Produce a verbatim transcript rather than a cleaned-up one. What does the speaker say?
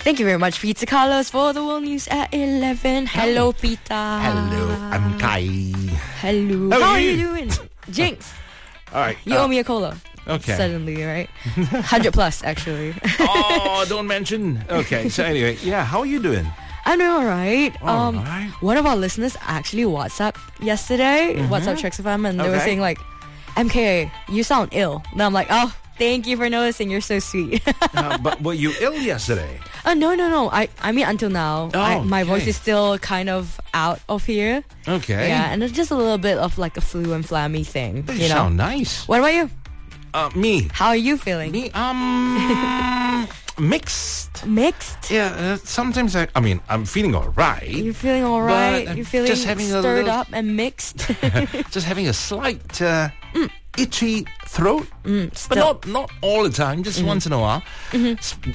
Thank you very much, Peter Carlos, for the world news at eleven. Hello, Peter. Hello, I'm Kai. Hello. How How are are you you? doing? Jinx, All right. you uh, owe me a cola. Okay. Suddenly, right? one hundred plus, actually. Oh, don't mention. Okay, so anyway, yeah, how are you doing? I'm doing alright. All Um, right. One of our listeners actually WhatsApp yesterday, WhatsApp Tricks F M, and they were Okay. saying like, M K A, you sound ill. And I'm like, oh, thank you for noticing. You're so sweet. Uh, but were you ill yesterday? uh, no, no, no. I, I mean, until now, Oh, I, my voice okay. is still kind of out of here. Okay. Yeah, and it's just a little bit of like a flu and flammy thing. You, You know. sound nice. What about you? Uh, me. How are you feeling? Me, um, mixed. Mixed. Yeah, uh, sometimes I, I mean, I'm feeling all right. You're feeling alright. I'm You're feeling just having a stirred little- up and mixed. Just having a slight uh, itchy throat. Mm, But still. not not all the time, just once in a while. S-